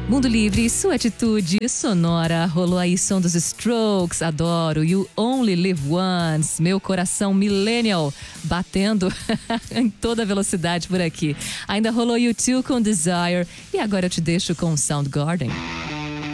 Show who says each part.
Speaker 1: Mundo Livre, sua atitude sonora. Rolou aí som dos Strokes, adoro. You Only Live Once, meu coração millennial batendo em toda velocidade por aqui. Ainda rolou U2 com Desire e agora eu te deixo com Soundgarden.